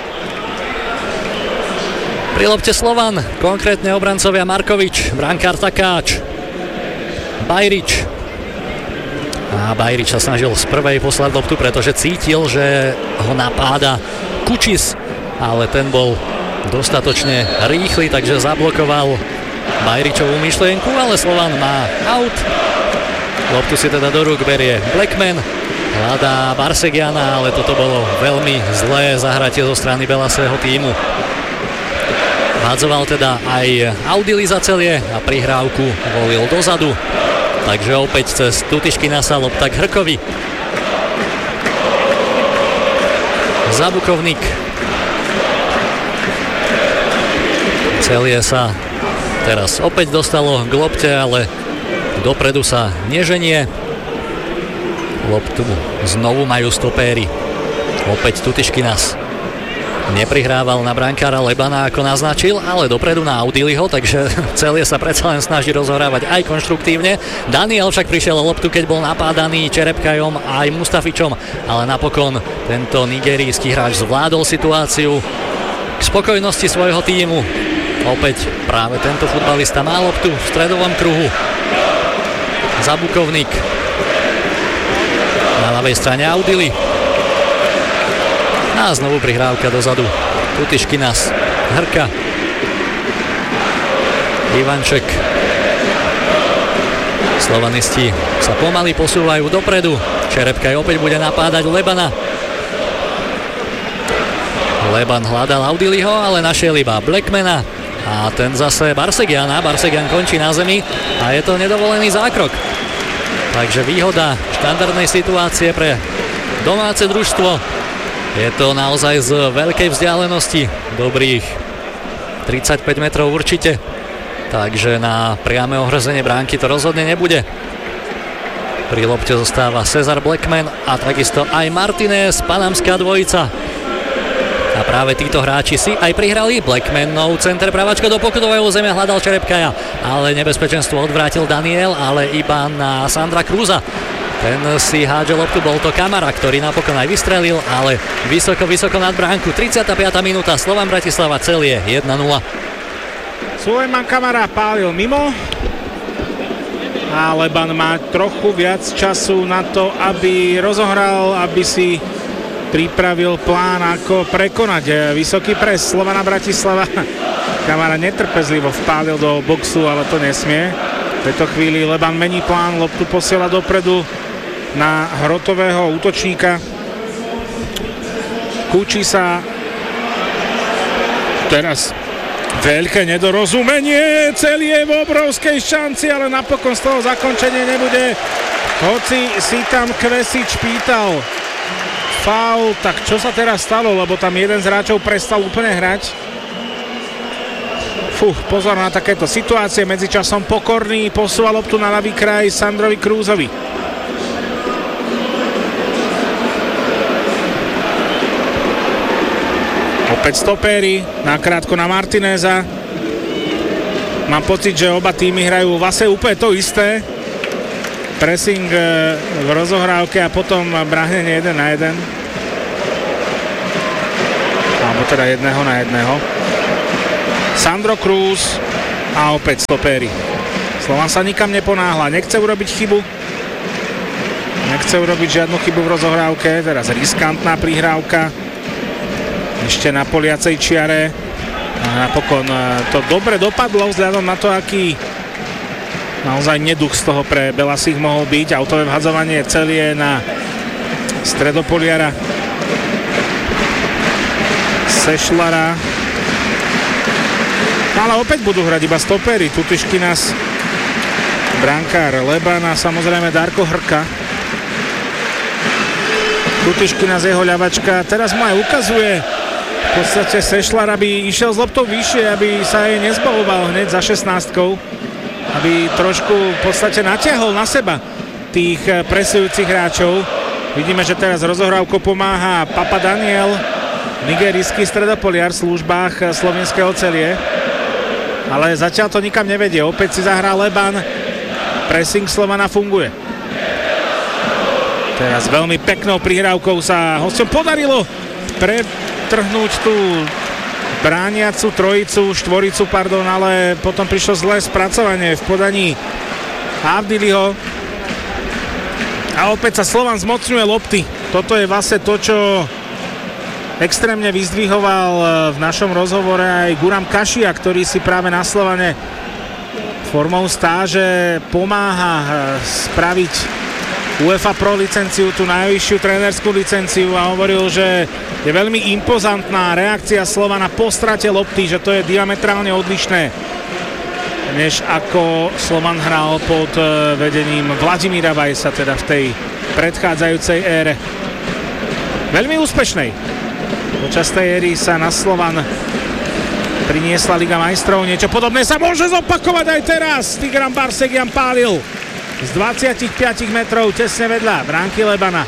Pri lopte Slovan, konkrétne obrancovia Markovič, brankár Takáč, Bajrič. A Bajrič sa snažil z prvej poslať loptu, pretože cítil, že ho napáda Kučis, ale ten bol dostatočne rýchly, takže zablokoval Bajričovú myšlienku, ale Slovan má out. Loptu si teda do rúk berie Blackman, hľadá Barsegiana, ale toto bolo veľmi zlé zahratie zo strany Belasého tímu. Vádzoval teda aj Audili za Celie a prihrávku volil dozadu. Takže opäť cez Tutyškina sa lopta k Hrkovi. Zabukovník. Celie sa teraz opäť dostalo k lopte, ale dopredu sa neženie. Loptu znovu majú stopéri. Opäť Tutyškinas. Neprihrával na brankára Lebana, ako naznačil, ale dopredu na Audiliho, takže Celie sa predsa len snaží rozhrávať aj konštruktívne. Daniel však prišiel o loptu, keď bol napádaný Čerepkajom a aj Mustafičom, ale napokon tento nigerijský hráč zvládol situáciu k spokojnosti svojho tímu. Opäť práve tento futbalista má loptu v stredovom kruhu. Zabukovník. Na ľavej strane Audili. A znovu prihrávka dozadu. Tutyškinas, Hrka, Ivanček. Slovanisti sa pomaly posúvajú dopredu. Čerepkaj opäť bude napádať Lebana. Leban hľadal Audiliho, ale našiel iba Blackmana. A ten zase Barsegiana. Barsegian končí na zemi a je to nedovolený zákrok. Takže výhoda štandardnej situácie pre domáce družstvo. Je to naozaj z veľkej vzdialenosti, dobrých 35 metrov určite, takže na priame ohrozenie bránky to rozhodne nebude. Pri lopte zostáva Cezar Blackman a takisto aj Martinez, panamská dvojica. A práve títo hráči si aj prihrali. Blackmanov center pravačka do pokutového územia hľadal Čerepkaja, ale nebezpečenstvo odvrátil Daniel, ale iba na Sandra Krúza. Ten si hádže loptu, bol to Kamara, ktorý napokon aj vystrelil, ale vysoko nad bránku. 35. minúta, Slovan Bratislava Celie 1-0. Sulejman Kamara pálil mimo a Leban má trochu viac času na to, aby rozohral, aby si pripravil plán, ako prekonať vysoký pres Slovana Bratislava. Kamara netrpezlivo vpálil do boxu, ale to nesmie. V tejto chvíli Leban mení plán, loptu posiela dopredu na hrotového útočníka Kučisa. Teraz veľké nedorozumenie, Celie v obrovskej šanci, ale napokon z toho zakončenie nebude, hoci si tam Kvesič pýtal faul. Tak čo sa teraz stalo, lebo tam jeden z hráčov prestal úplne hrať. Pozor na takéto situácie. Medzičasom Pokorný posúva loptu na ľavý kraj Sandrovi Krúzovi. Opäť stopéri, nakrátko na Martineza. Mám pocit, že oba týmy hrajú vlastne úplne to isté. Pressing v rozohrávke a potom bráhnenie 1 na 1. Alebo teda 1 na 1. Sandro Cruz a opäť stopéri. Slovan sa nikam neponáhla, nechce urobiť chybu. Nechce urobiť žiadnu chybu v rozohrávke, teraz riskantná prihrávka. Ešte na poliacej čiare. A napokon to dobre dopadlo vzhľadom na to, aký naozaj neduch z toho pre Belasich mohol byť. Autové vhadzovanie celie na stredopoliara Sešlara. Ale opäť budú hrať iba stopéry. Tutyškinas, brankár Leban a samozrejme Darko Hrka. Tutyškinas, jeho ľavačka. Teraz mu aj ukazuje v podstate Sešlar, aby išiel s loptou vyššie, aby sa jej nezbaloval hneď za 16-kou. Aby trošku v podstate natiahol na seba tých presujúcich hráčov. Vidíme, že teraz rozohrávkou pomáha Papa Daniel, nigerijský stredopoliar v službách slovenského celie. Ale zatiaľ to nikam nevedie. Opäť si zahrá Leban. Pressing Slovana funguje. Teraz veľmi peknou prihrávkou sa hosťom podarilo pretrhnúť tú brániacu štvoricu, ale potom prišlo zlé spracovanie v podaní Avdiliho. A opäť sa Slovan zmocňuje lopty. Toto je vlastne to, čo extrémne vyzdvihoval v našom rozhovore aj Guram Kašia, ktorý si práve na Slovane formou stáže pomáha spraviť UEFA Pro licenciu, tú najvyššiu trénerskú licenciu, a hovoril, že je veľmi impozantná reakcia Slovana po strate lopty, že to je diametrálne odlišné, než ako Slovan hral pod vedením Vladimíra Vajsa, teda v tej predchádzajúcej ére. Veľmi úspešnej. Počas tej éry sa na Slovan priniesla Liga majstrov. Niečo podobné sa môže zopakovať aj teraz. Tigran Barsegian pálil z 25 metrov tesne vedľa bránky Lebana.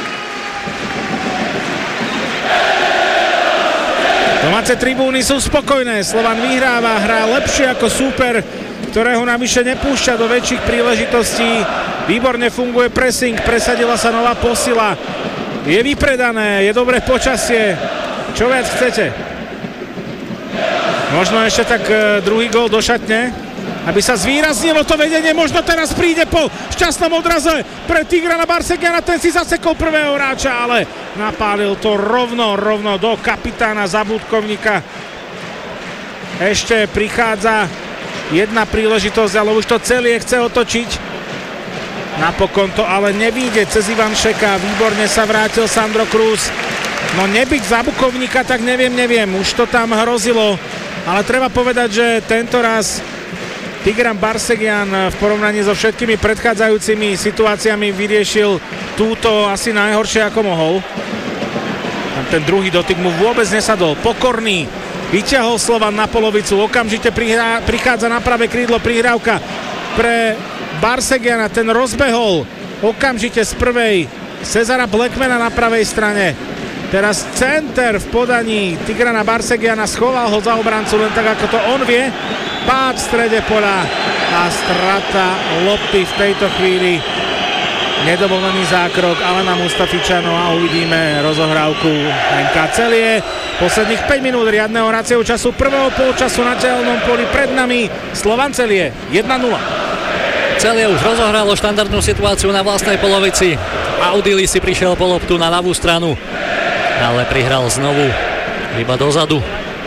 Domáce tribúny sú spokojné. Slovan vyhráva, hrá lepšie ako súper, ktorého navyše nepúšťa do väčších príležitostí. Výborne funguje pressing, presadila sa nová posila. Je vypredané, je dobré počasie. Čo viac chcete? Možno ešte tak druhý gól do šatne, aby sa zvýraznilo to vedenie. Možno teraz príde po šťastnom odraze pre Tigrana Barsegiana. Ten si zasekol prvého hráča, ale napálil to rovno do kapitána Zabudkovníka. Ešte prichádza jedna príležitosť, ale už to celie chce otočiť. Napokon to ale nevíde cez Ivanšeka. Výborne sa vrátil Sandro Cruz. No nebyť Zabukovníka, tak neviem. Už to tam hrozilo. Ale treba povedať, že tento raz Tigran Barsegian v porovnaní so všetkými predchádzajúcimi situáciami vyriešil túto asi najhoršie, ako mohol. Ten druhý dotyk mu vôbec nesadol. Pokorný vyťahol Slovan na polovicu. Okamžite prichádza na pravé krídlo prihrávka pre Barsegiana. Ten rozbehol okamžite z prvej Cezara Blackmana na pravej strane. Teraz center v podaní Tigrana Barsegiana, schoval ho za obrancu, len tak ako to on vie. Pád v strede poľa a strata lopty v tejto chvíli. Nedovolený zákrok Alena Mustafiča, no a uvidíme rozohrávku NK Celie. Posledných 5 minút riadneho hracieho času prvého polčasu na tehelnom poli pred nami Slovan Celie 1-0. Celie už rozohralo štandardnú situáciu na vlastnej polovici. Audili si prišiel po loptu na ľavú stranu, ale prihral znovu iba dozadu.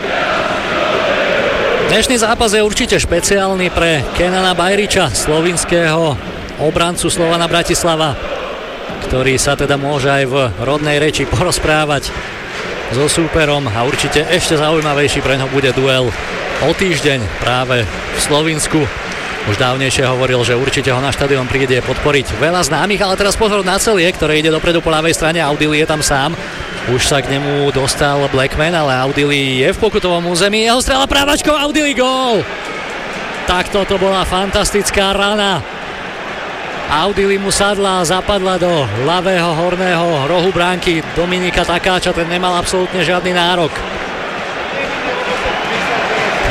Dnešný zápas je určite špeciálny pre Kenana Bajriča, slovinského obrancu Slovana Bratislava, ktorý sa teda môže aj v rodnej reči porozprávať so súperom, a určite ešte zaujímavejší pre ňo bude duel o týždeň práve v Slovinsku. Už dávnejšie hovoril, že určite ho na štadión príde podporiť veľa známych, ale teraz pozor na Celie, ktoré ide dopredu po ľavej strane. Audili je tam sám. Už sa k nemu dostal Blackman, ale Audili je v pokutovom území. Jeho strela právačkou, Audili gól! Tak toto bola fantastická rana. Audili mu sadla a zapadla do ľavého horného rohu bránky Dominika Takáča. Ten nemal absolútne žiadny nárok.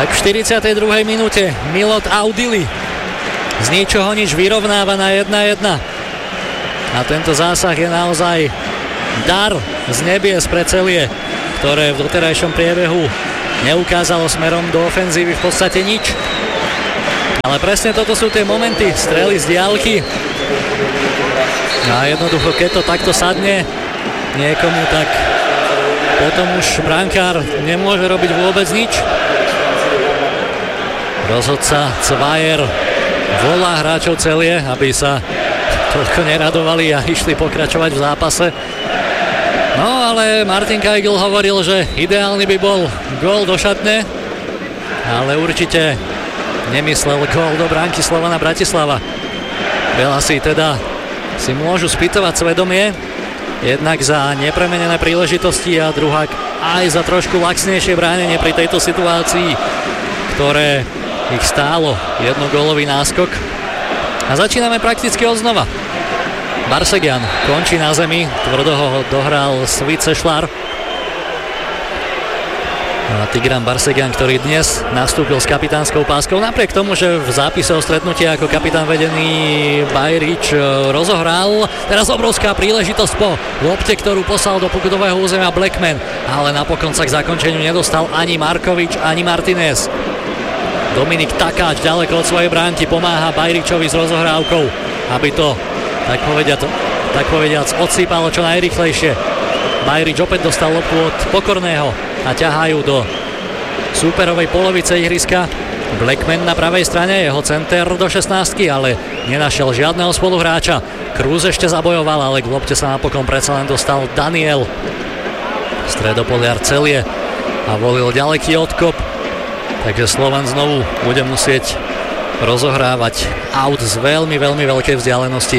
Tak v 42. minúte Milot Audili z ničoho nič vyrovnáva na 1-1. A tento zásah je naozaj dar z nebies pre Celie, ktoré v doterajšom priebehu neukázalo smerom do ofenzívy v podstate nič. Ale presne toto sú tie momenty, strely z diaľky. A jednoducho, keď to takto sadne niekomu, tak potom už brankár nemôže robiť vôbec nič. Rozhodca Cvajer volá hráčov Celie, aby sa toľko neradovali a išli pokračovať v zápase. No ale Martin Kajgl hovoril, že ideálny by bol gól do šatne, ale určite nemyslel gól do bránky Slovana Bratislava. Belasi teda si môžu spýtovať svedomie, jednak za nepremenené príležitosti a druhák aj za trošku laxnejšie bránenie pri tejto situácii, ktoré ich stálo jednogólový náskok. A začíname prakticky od znova. Barsegian končí na zemi, tvrdo ho dohral Svice Šlár. A Tigran Barsegian, ktorý dnes nastúpil s kapitánskou páskou, napriek tomu, že v zápise o stretnutie ako kapitán vedený Bajrič rozohral. Teraz obrovská príležitosť po lopte, ktorú poslal do pokutového územia Blackman, ale napokon sa k zakončeniu nedostal ani Markovič, ani Martinez. Dominik Takáč ďaleko od svojej bránky pomáha Bajričovi s rozohrávkou, aby to tak povediac odsýpalo čo najrýchlejšie. Bajrič opäť dostal loptu od Pokorného a ťahajú do súperovej polovice ihriska. Blackman na pravej strane, jeho center do 16, ale nenašiel žiadneho spoluhráča. Krúz ešte zabojoval, ale k lopte sa napokon predsa len dostal Daniel, stredopoliar Celie, a volil ďaleký odkop. Takže Slovan znovu bude musieť rozohrávať aut z veľmi, veľmi veľkej vzdialenosti.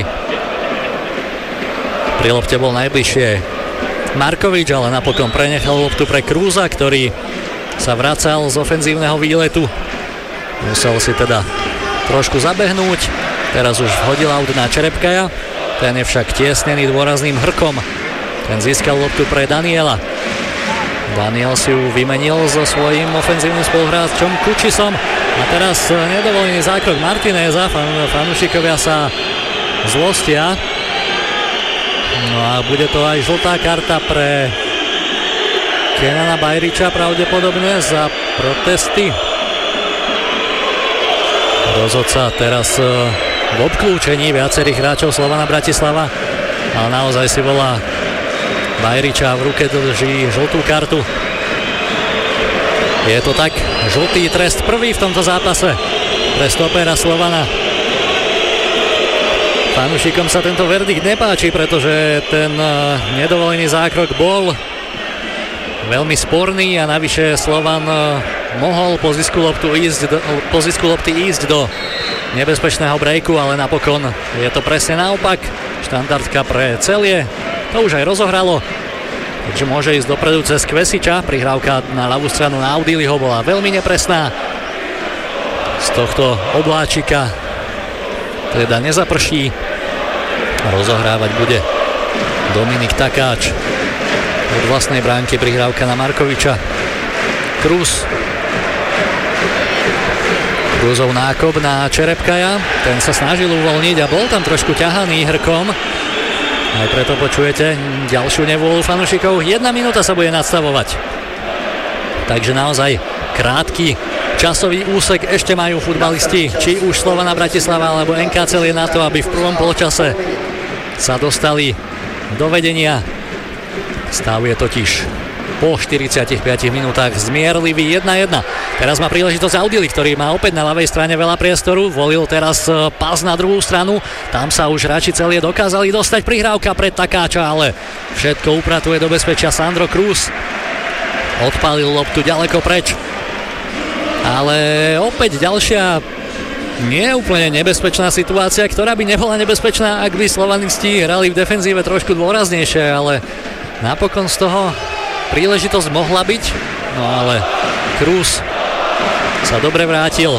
Pri lopte bol najbližšie Markovič, ale napokon prenechal loptu pre Krúza, ktorý sa vracal z ofenzívneho výletu. Musel si teda trošku zabehnúť. Teraz už hodil aut na Čerepkaja. Ten je však tiesnený dôrazným hrkom. Ten získal loptu pre Daniela. Daniel si ju vymenil so svojím ofenzívnym spoluhráčom Kučisom. A teraz nedovolený zákrok Martineza. Fanúšikovia sa zlostia. No a bude to aj žltá karta pre Kenana Bajriča pravdepodobne za protesty. Rozhodca teraz v obklúčení viacerých hráčov Slovana Bratislava, ale naozaj si volá Bajriča, v ruke drží žltú kartu. Je to tak, žltý trest prvý v tomto zápase pre stopera Slovana. Fanúšikom sa tento verdikt nepáči, pretože ten nedovolený zákrok bol veľmi sporný a navyše Slovan mohol po zisku lopty ísť do nebezpečného breaku, ale napokon je to presne naopak. Štandardka pre Celie, to už aj rozohralo, takže môže ísť dopredu cez Kvesiča. Prihrávka na ľavú stranu na Audiliho bola veľmi nepresná. Z tohto obláčika teda nezaprší. Rozohrávať bude Dominik Takáč. Od vlastnej bránky prihrávka na Markoviča. Krúzov nákop na Čerepkaja. Ten sa snažil uvoľniť a bol tam trošku ťahaný hrkom. Aj preto počujete ďalšiu nevôľu fanúšikov. 1 minúta sa bude nadstavovať. Takže naozaj krátky časový úsek ešte majú futbalisti, či už Slovana Bratislava alebo NK Celie, na to, aby v prvom polčase sa dostali do vedenia. Stav je totiž po 45 minútach zmierlivý 1-1. Teraz má príležitosť Audili, ktorý má opäť na ľavej strane veľa priestoru. Volil teraz pas na druhú stranu. Tam sa už hráči Celie dokázali dostať. Prihrávka pre Takáča, ale všetko upratuje do bezpečia Sandro Krúz. Odpálil loptu ďaleko preč. Ale opäť ďalšia nie úplne nebezpečná situácia, ktorá by nebola nebezpečná, ak by slovanisti hrali v defenzíve trošku dôraznejšie, ale napokon z toho príležitosť mohla byť. No ale Krúz sa dobre vrátil.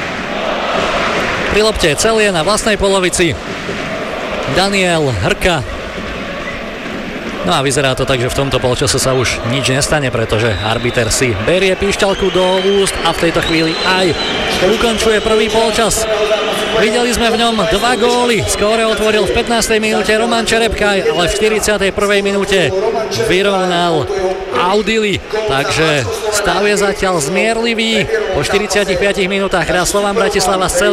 Pri lopte Celie na vlastnej polovici Daniel Hrka. No a vyzerá to tak, že v tomto polčase sa už nič nestane, pretože arbiter si berie píšťalku do úst a v tejto chvíli aj ukončuje prvý polčas. Videli sme v ňom 2 góly. Skóre otvoril v 15. minúte Roman Čerepkaj, ale v 41. minúte vyrovnal Audili. Takže stav je zatiaľ zmierlivý. Po 45 minútach hrá Slovan Bratislava s celým